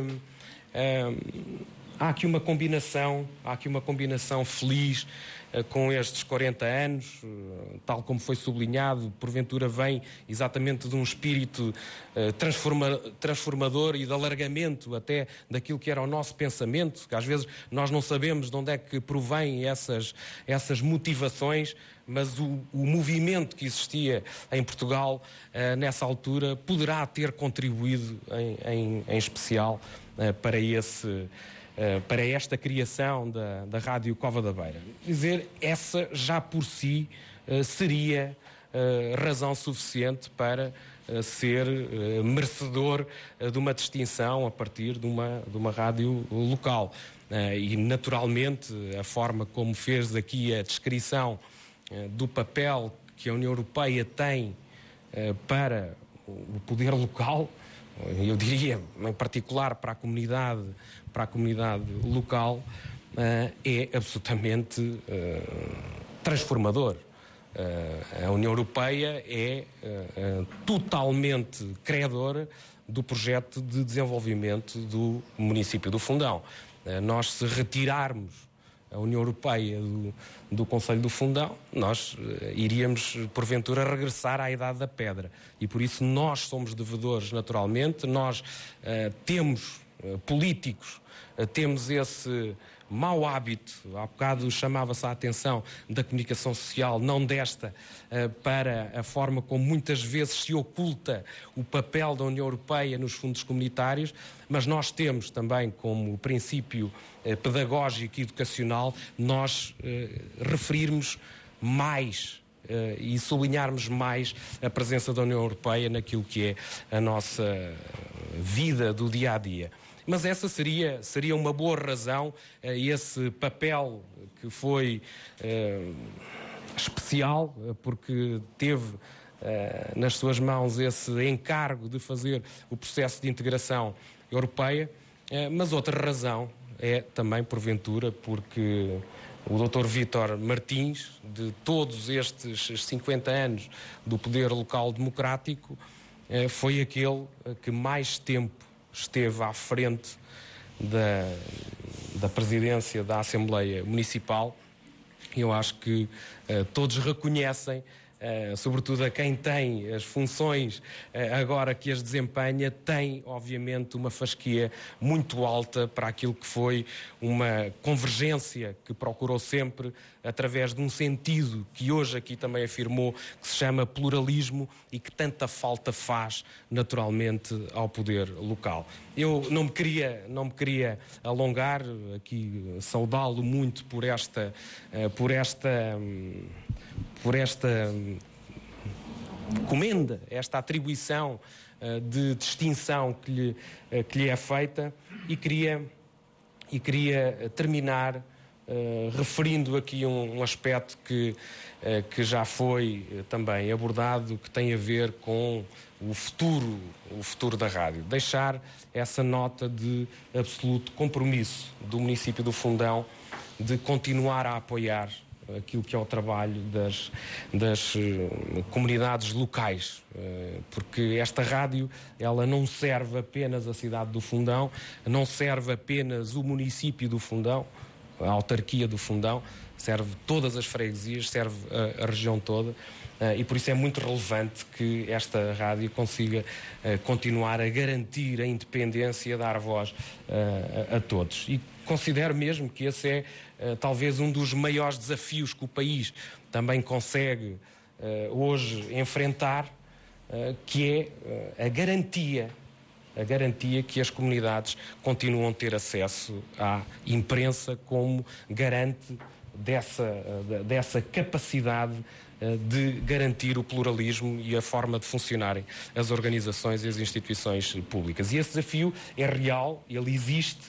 hum, há aqui uma combinação, há aqui uma combinação feliz com estes quarenta anos, tal como foi sublinhado, porventura vem exatamente de um espírito transforma, transformador e de alargamento até daquilo que era o nosso pensamento, que às vezes nós não sabemos de onde é que provém essas, essas motivações, mas o, o movimento que existia em Portugal nessa altura poderá ter contribuído em, em, em especial para esse... Uh, para esta criação da, da Rádio Cova da Beira. Dizer, essa já por si uh, seria uh, razão suficiente para uh, ser uh, merecedor uh, de uma distinção a partir de uma, de uma rádio local. Uh, e, naturalmente, a forma como fez aqui a descrição uh, do papel que a União Europeia tem uh, para o poder local, eu diria, em particular para a comunidade, para a comunidade local, é absolutamente transformador. A União Europeia é totalmente credora do projeto de desenvolvimento do município do Fundão. Nós, se retirarmos a União Europeia do, do Conselho do Fundão, nós uh, iríamos, porventura, regressar à Idade da Pedra. E por isso nós somos devedores, naturalmente, nós uh, temos uh, políticos, uh, temos esse mau hábito, há bocado chamava-se a atenção da comunicação social, não desta, uh, para a forma como muitas vezes se oculta o papel da União Europeia nos fundos comunitários, mas nós temos também como princípio uh, pedagógico e educacional nós uh, referirmos mais uh, e sublinharmos mais a presença da União Europeia naquilo que é a nossa vida do dia-a-dia. Mas essa seria, seria uma boa razão, uh, esse papel que foi uh, especial, uh, porque teve uh, nas suas mãos esse encargo de fazer o processo de integração europeia, uh, mas outra razão é também, porventura, porque o doutor Vítor Martins, de todos estes cinquenta anos do poder local democrático, uh, foi aquele que mais tempo esteve à frente da, da presidência da Assembleia Municipal. Eu acho que uh, todos reconhecem, uh, sobretudo a quem tem as funções uh, agora que as desempenha, tem obviamente uma fasquia muito alta para aquilo que foi uma convergência que procurou sempre através de um sentido que hoje aqui também afirmou, que se chama pluralismo e que tanta falta faz naturalmente ao poder local. Eu não me queria, não me queria alongar aqui, saudá-lo muito por esta, por esta, por esta comenda, esta atribuição de distinção que lhe, que lhe é feita, e queria, e queria terminar Uh, referindo aqui um, um aspecto que, uh, que já foi uh, também abordado, que tem a ver com o futuro, o futuro da rádio. Deixar essa nota de absoluto compromisso do município do Fundão de continuar a apoiar aquilo que é o trabalho das, das uh, comunidades locais, uh, porque esta rádio, ela não serve apenas a cidade do Fundão, não serve apenas o município do Fundão, a autarquia do Fundão, serve todas as freguesias, serve a, a região toda, uh, e por isso é muito relevante que esta rádio consiga uh, continuar a garantir a independência e dar voz uh, a, a todos. E considero mesmo que esse é uh, talvez um dos maiores desafios que o país também consegue uh, hoje enfrentar, uh, que é uh, a garantia a garantia que as comunidades continuam a ter acesso à imprensa como garante dessa, dessa capacidade de garantir o pluralismo e a forma de funcionarem as organizações e as instituições públicas. E esse desafio é real, ele existe.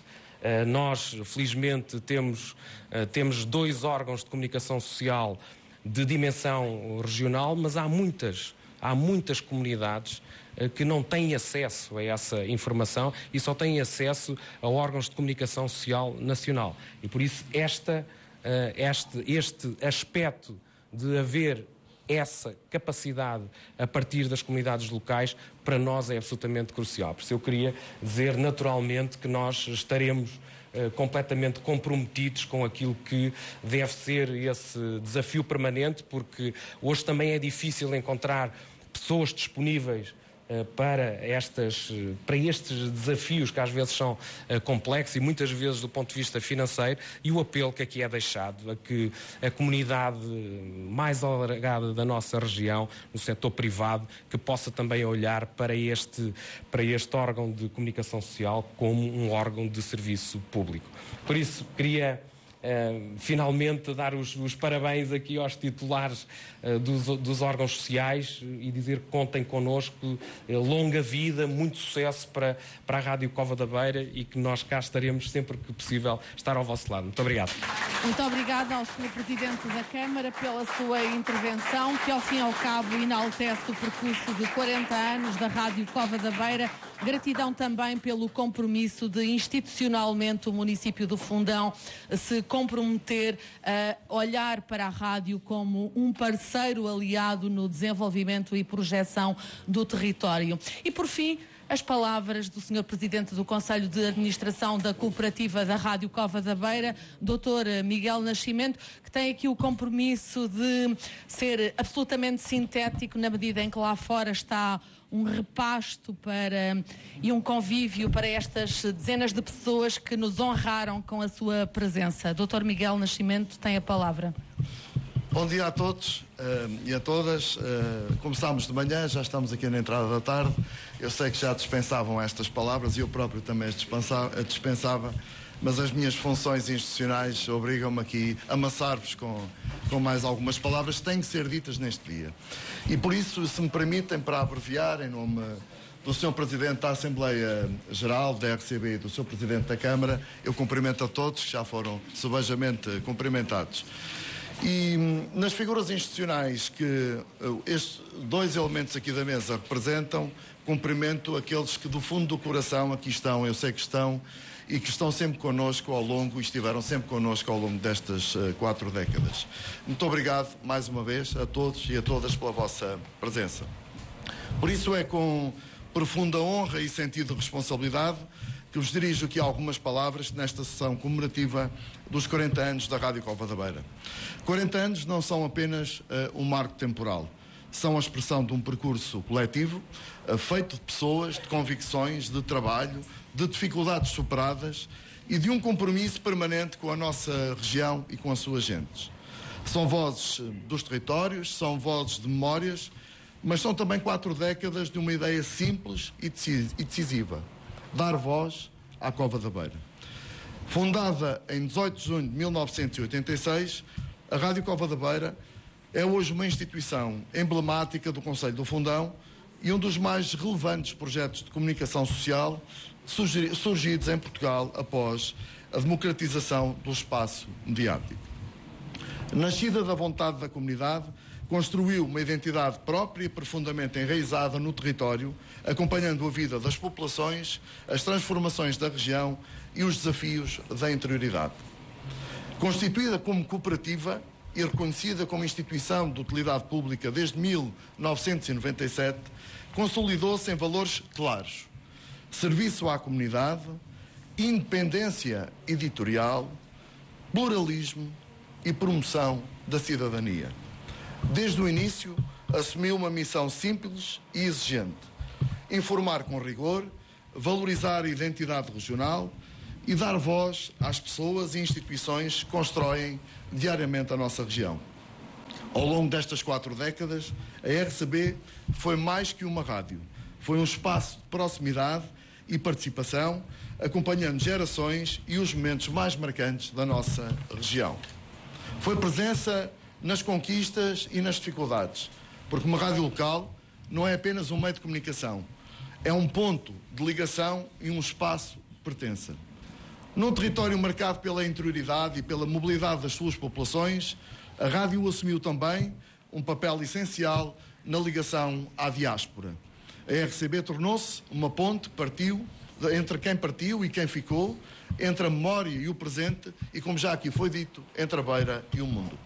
Nós, felizmente, temos, temos dois órgãos de comunicação social de dimensão regional, mas há muitas, há muitas comunidades que não têm acesso a essa informação e só têm acesso a órgãos de comunicação social nacional. E por isso esta, este, este aspecto de haver essa capacidade a partir das comunidades locais, para nós é absolutamente crucial. Por isso eu queria dizer naturalmente que nós estaremos uh, completamente comprometidos com aquilo que deve ser esse desafio permanente, porque hoje também é difícil encontrar pessoas disponíveis para, estas, para estes desafios que às vezes são uh, complexos e muitas vezes do ponto de vista financeiro, e o apelo que aqui é deixado a que a comunidade mais alargada da nossa região, no setor privado, que possa também olhar para este, para este órgão de comunicação social como um órgão de serviço público. Por isso, queria Uh, finalmente dar os, os parabéns aqui aos titulares uh, dos, dos órgãos sociais e dizer que contem connosco, uh, longa vida, muito sucesso para, para a Rádio Cova da Beira, e que nós cá estaremos sempre que possível estar ao vosso lado. Muito obrigado. Muito obrigada ao senhor Presidente da Câmara pela sua intervenção, que ao fim e ao cabo enaltece o percurso de quarenta anos da Rádio Cova da Beira. Gratidão também pelo compromisso de institucionalmente o município do Fundão se comprometer a olhar para a rádio como um parceiro aliado no desenvolvimento e projeção do território. E por fim, as palavras do senhor Presidente do Conselho de Administração da Cooperativa da Rádio Cova da Beira, doutor Miguel Nascimento, que tem aqui o compromisso de ser absolutamente sintético na medida em que lá fora está um repasto para, e um convívio para estas dezenas de pessoas que nos honraram com a sua presença. doutor Miguel Nascimento tem a palavra. Bom dia a todos uh, e a todas. Uh, começámos de manhã, já estamos aqui na entrada da tarde. Eu sei que já dispensavam estas palavras e eu próprio também as dispensava, dispensava, mas as minhas funções institucionais obrigam-me aqui a amassar-vos com, com mais algumas palavras que têm que ser ditas neste dia. E por isso, se me permitem, para abreviar, em nome do senhor Presidente da Assembleia Geral, da R C B e do senhor Presidente da Câmara, eu cumprimento a todos que já foram subejamente cumprimentados. E nas figuras institucionais que estes dois elementos aqui da mesa representam, cumprimento aqueles que do fundo do coração aqui estão, eu sei que estão, e que estão sempre connosco ao longo, e estiveram sempre connosco ao longo destas uh, quatro décadas. Muito obrigado, mais uma vez, a todos e a todas pela vossa presença. Por isso é com profunda honra e sentido de responsabilidade que vos dirijo aqui algumas palavras nesta sessão comemorativa dos quarenta anos da Rádio Cova da Beira. quarenta anos não são apenas uh, um marco temporal, são a expressão de um percurso coletivo, uh, feito de pessoas, de convicções, de trabalho, de dificuldades superadas e de um compromisso permanente com a nossa região e com as suas gentes. São vozes dos territórios, são vozes de memórias, mas são também quatro décadas de uma ideia simples e decisiva: dar voz à Cova da Beira. Fundada em dezoito de junho de mil novecentos e oitenta e seis, a Rádio Cova da Beira é hoje uma instituição emblemática do Conselho do Fundão e um dos mais relevantes projetos de comunicação social surgidos em Portugal após a democratização do espaço mediático. Nascida da vontade da comunidade, construiu uma identidade própria e profundamente enraizada no território, acompanhando a vida das populações, as transformações da região e os desafios da interioridade. Constituída como cooperativa e reconhecida como instituição de utilidade pública desde mil novecentos e noventa e sete, consolidou-se em valores claros: serviço à comunidade, independência editorial, pluralismo e promoção da cidadania. Desde o início, assumiu uma missão simples e exigente: informar com rigor, valorizar a identidade regional e dar voz às pessoas e instituições que constroem diariamente a nossa região. Ao longo destas quatro décadas, a R C B foi mais que uma rádio. Foi um espaço de proximidade e participação, acompanhando gerações e os momentos mais marcantes da nossa região. Foi presença nas conquistas e nas dificuldades, porque uma rádio local não é apenas um meio de comunicação, é um ponto de ligação e um espaço de pertença. Num território marcado pela interioridade e pela mobilidade das suas populações, a rádio assumiu também um papel essencial na ligação à diáspora. A R C B tornou-se uma ponte que partiu entre quem partiu e quem ficou, entre a memória e o presente e, como já aqui foi dito, entre a beira e o mundo.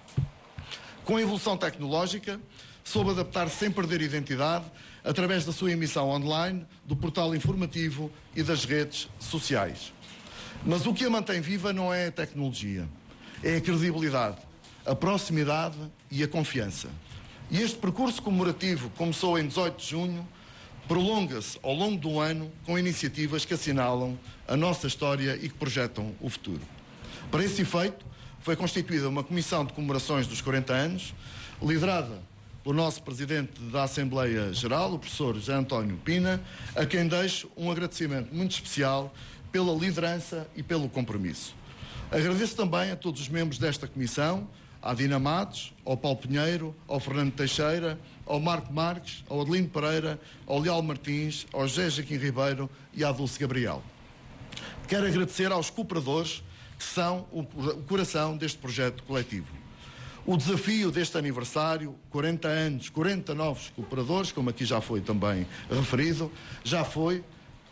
Com a evolução tecnológica, soube adaptar-se sem perder identidade através da sua emissão online, do portal informativo e das redes sociais. Mas o que a mantém viva não é a tecnologia, é a credibilidade, a proximidade e a confiança. E este percurso comemorativo começou em dezoito de junho, prolonga-se ao longo do ano com iniciativas que assinalam a nossa história e que projetam o futuro. Para esse efeito, foi constituída uma comissão de comemorações dos quarenta anos, liderada pelo nosso Presidente da Assembleia Geral, o professor José António Pina, a quem deixo um agradecimento muito especial pela liderança e pelo compromisso. Agradeço também a todos os membros desta comissão, à Dina Matos, ao Paulo Pinheiro, ao Fernando Teixeira, ao Marco Marques, ao Adelino Pereira, ao Leal Martins, ao José Joaquim Ribeiro e à Dulce Gabriel. Quero agradecer aos cooperadores que são o coração deste projeto coletivo. O desafio deste aniversário, quarenta anos, quarenta novos cooperadores, como aqui já foi também referido, já foi,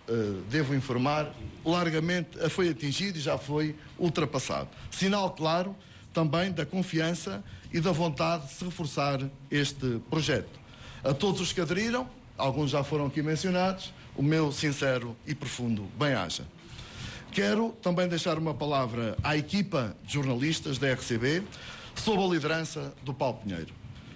devo informar, largamente foi atingido e já foi ultrapassado. Sinal claro também da confiança e da vontade de se reforçar este projeto. A todos os que aderiram, alguns já foram aqui mencionados, o meu sincero e profundo bem-aja. Quero também deixar uma palavra à equipa de jornalistas da R C B, sob a liderança do Paulo Pinheiro.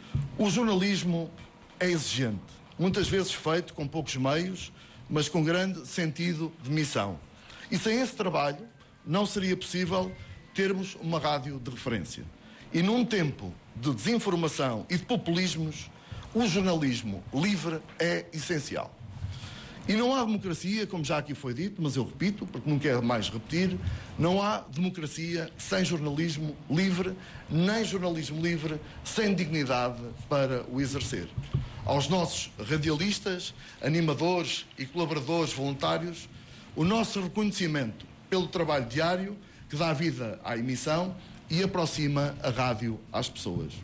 O jornalismo é exigente, muitas vezes feito com poucos meios, mas com grande sentido de missão. E sem esse trabalho não seria possível termos uma rádio de referência. E num tempo de desinformação e de populismos, o jornalismo livre é essencial. E não há democracia, como já aqui foi dito, mas eu repito, porque não quero mais repetir, não há democracia sem jornalismo livre, nem jornalismo livre sem dignidade para o exercer. Aos nossos radialistas, animadores e colaboradores voluntários, o nosso reconhecimento pelo trabalho diário que dá vida à emissão e aproxima a rádio às pessoas.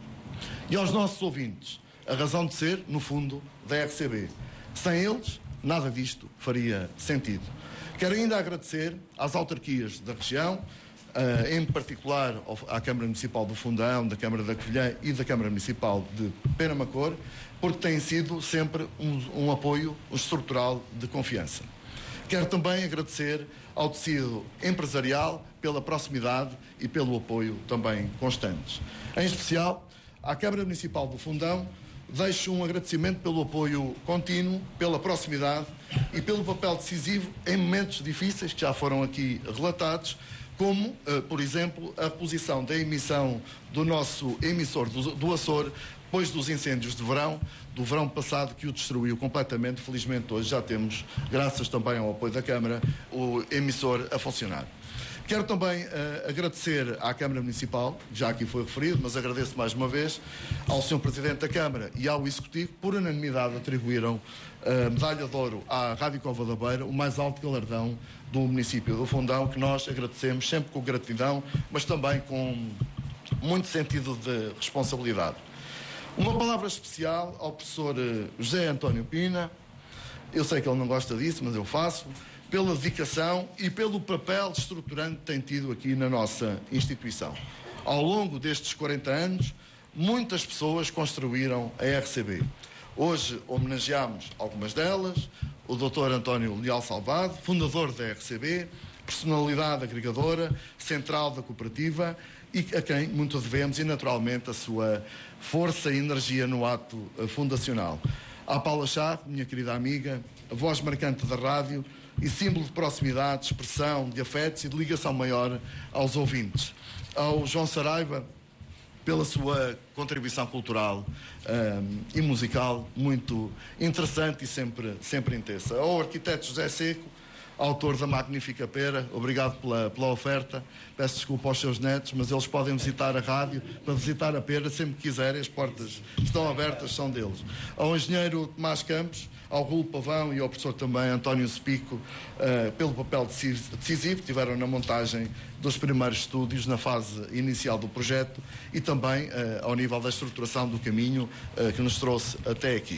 E aos nossos ouvintes, a razão de ser, no fundo, da R C B. Sem eles, nada disto faria sentido. Quero ainda agradecer às autarquias da região, em particular à Câmara Municipal do Fundão, da Câmara da Covilhã e da Câmara Municipal de Penamacor, porque têm sido sempre um, um apoio estrutural de confiança. Quero também agradecer ao tecido empresarial pela proximidade e pelo apoio também constantes. Em especial, à Câmara Municipal do Fundão, deixo um agradecimento pelo apoio contínuo, pela proximidade e pelo papel decisivo em momentos difíceis que já foram aqui relatados, como, por exemplo, a reposição da emissão do nosso emissor do, do Açor, depois dos incêndios de verão, do verão passado que o destruiu completamente. Felizmente hoje já temos, graças também ao apoio da Câmara, o emissor a funcionar. Quero também uh, agradecer à Câmara Municipal, já aqui foi referido, mas agradeço mais uma vez, ao senhor Presidente da Câmara e ao Executivo, por unanimidade atribuíram a uh, medalha de ouro à Rádio Cova da Beira, o mais alto galardão do município do Fundão, que nós agradecemos sempre com gratidão, mas também com muito sentido de responsabilidade. Uma palavra especial ao professor José António Pina, eu sei que ele não gosta disso, mas eu faço, pela dedicação e pelo papel estruturante que tem tido aqui na nossa instituição. Ao longo destes quarenta anos, muitas pessoas construíram a R C B. Hoje homenageamos algumas delas, o doutor António Leal Salvado, fundador da R C B, personalidade agregadora, central da cooperativa e a quem muito devemos e naturalmente a sua força e energia no ato fundacional. À Paula Chá, minha querida amiga, a voz marcante da rádio e símbolo de proximidade, de expressão, de afetos e de ligação maior aos ouvintes. Ao João Saraiva, pela sua contribuição cultural um, e musical muito interessante e sempre, sempre intensa. Ao arquiteto José Seco, autor da magnífica pera, obrigado pela, pela oferta. Peço desculpa aos seus netos, mas eles podem visitar a rádio para visitar a pera sempre que quiserem, as portas estão abertas, são deles. Ao engenheiro Tomás Campos, ao Rulo Pavão e ao professor também António Sepico, uh, pelo papel decisivo que tiveram na montagem dos primeiros estúdios, na fase inicial do projeto e também uh, ao nível da estruturação do caminho uh, que nos trouxe até aqui.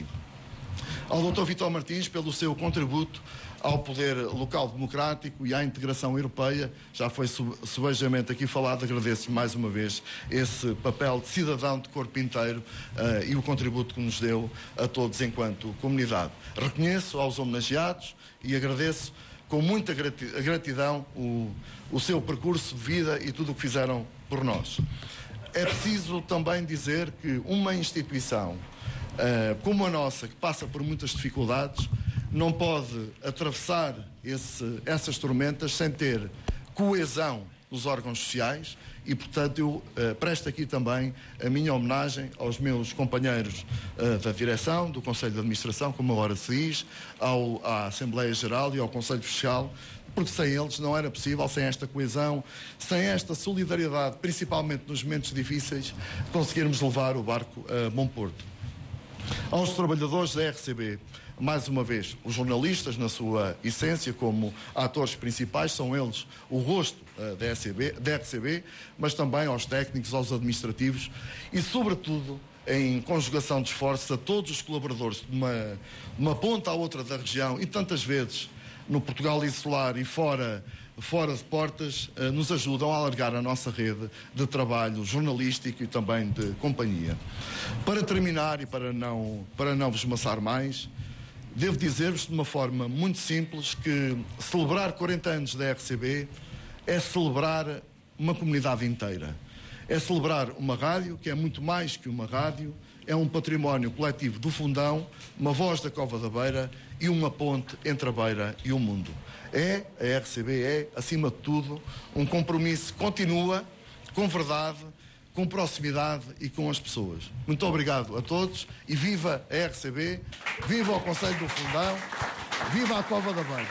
Ao doutor Vítor Martins, pelo seu contributo ao poder local democrático e à integração europeia, já foi subejamente aqui falado, agradeço mais uma vez esse papel de cidadão de corpo inteiro uh, e o contributo que nos deu a todos enquanto comunidade. Reconheço aos homenageados e agradeço com muita gratidão o, o seu percurso de vida e tudo o que fizeram por nós. É preciso também dizer que uma instituição uh, como a nossa, que passa por muitas dificuldades, não pode atravessar esse, essas tormentas sem ter coesão dos órgãos sociais e, portanto, eu uh, presto aqui também a minha homenagem aos meus companheiros uh, da direção, do Conselho de Administração, como agora se diz, ao, à Assembleia Geral e ao Conselho Fiscal, porque sem eles não era possível, sem esta coesão, sem esta solidariedade, principalmente nos momentos difíceis, conseguirmos levar o barco a bom porto. Aos trabalhadores da R C B, mais uma vez, os jornalistas, na sua essência, como atores principais, são eles o rosto uh, da, R C B, da R C B, mas também aos técnicos, aos administrativos e, sobretudo, em conjugação de esforços a todos os colaboradores de uma, de uma ponta à outra da região e tantas vezes no Portugal insular e fora, fora de portas, uh, nos ajudam a alargar a nossa rede de trabalho jornalístico e também de companhia. Para terminar e para não, para não vos maçar mais, devo dizer-vos de uma forma muito simples que celebrar quarenta anos da R C B é celebrar uma comunidade inteira. É celebrar uma rádio, que é muito mais que uma rádio, é um património coletivo do Fundão, uma voz da Cova da Beira e uma ponte entre a Beira e o mundo. É, a R C B é, acima de tudo, um compromisso que continua, com verdade, com proximidade e com as pessoas. Muito obrigado a todos e viva a R C B, viva o Conselho do Fundão, viva a Cova da Beira.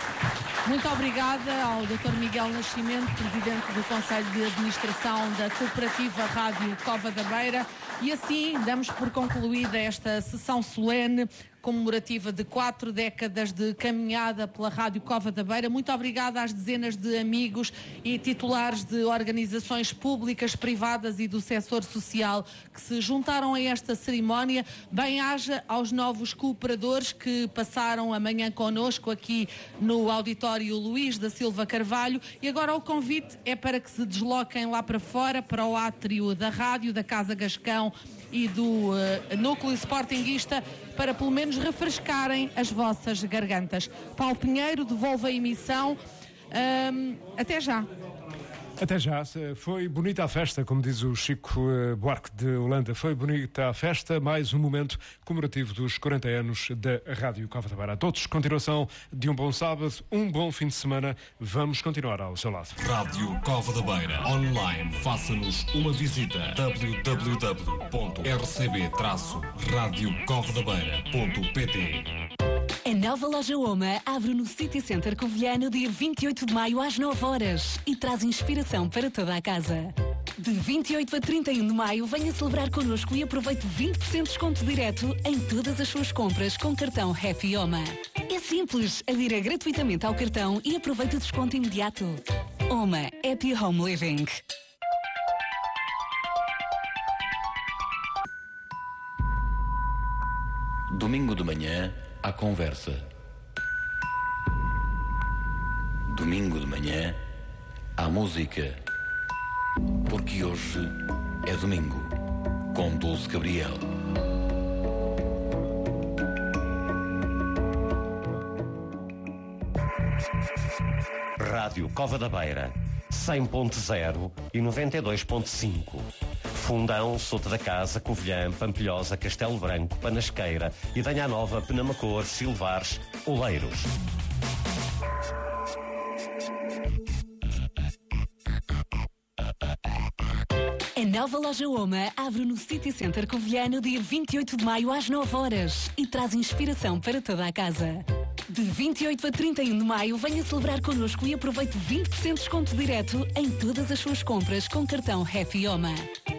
Muito obrigada ao doutor Miguel Nascimento, Presidente do Conselho de Administração da Cooperativa Rádio Cova da Beira. E assim damos por concluída esta sessão solene comemorativa de quatro décadas de caminhada pela Rádio Cova da Beira. Muito obrigada às dezenas de amigos e titulares de organizações públicas, privadas e do setor social que se juntaram a esta cerimónia. Bem-aja aos novos cooperadores que passaram amanhã connosco aqui no auditório Luís da Silva Carvalho. E agora o convite é para que se desloquem lá para fora, para o átrio da rádio, da Casa Gascão e do uh, Núcleo Sportinguista, para pelo menos refrescarem as vossas gargantas. Paulo Pinheiro, devolve a emissão. Um, até já. Até já. Foi bonita a festa, como diz o Chico Buarque de Holanda. Foi bonita a festa, mais um momento comemorativo dos quarenta anos da Rádio Cova da Beira. A todos, continuação de um bom sábado, um bom fim de semana. Vamos continuar ao seu lado. Rádio Cova da Beira, online. Faça-nos uma visita. w w w ponto r c b traço radio cova da beira ponto p t. A nova loja Oma abre no City Center Covilhã no dia vinte e oito de maio às nove horas e traz inspiração para toda a casa. De vinte e oito a trinta e um de maio, venha celebrar connosco e aproveite vinte por cento de desconto direto em todas as suas compras com cartão Happy Oma. É simples, adira gratuitamente ao cartão e aproveite o desconto imediato. Oma, Happy Home Living. Domingo de manhã, à conversa. Domingo de manhã, à música. porque hoje é domingo, com Dulce Gabriel. Rádio Cova da Beira, cem ponto zero e noventa e dois ponto cinco. Fundão, Soto da Casa, Covilhã, Pampilhosa, Castelo Branco, Panasqueira, Idanha Nova, Penamacor, Silvares, Oleiros. A nova loja Oma abre no City Center Covilhã no dia vinte e oito de maio às nove horas e traz inspiração para toda a casa. De vinte e oito a trinta e um de maio, venha celebrar connosco e aproveite vinte por cento de desconto direto em todas as suas compras com cartão Happy Oma.